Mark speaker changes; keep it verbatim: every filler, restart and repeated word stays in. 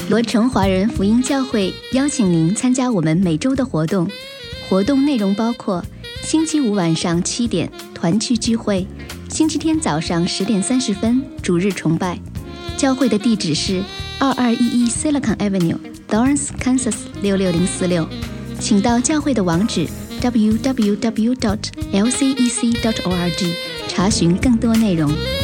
Speaker 1: 罗城华人福音教会邀请您参加我们每周的活动。活动内容包括星期五晚上七点团契聚会，星期天早上十点三十分主日崇拜。教会的地址是二二一一 Silicon Avenue，Lawrence, Kansas 六六零四六。请到教会的网址 double-u double-u double-u dot l c e c dot org 查询更多内容。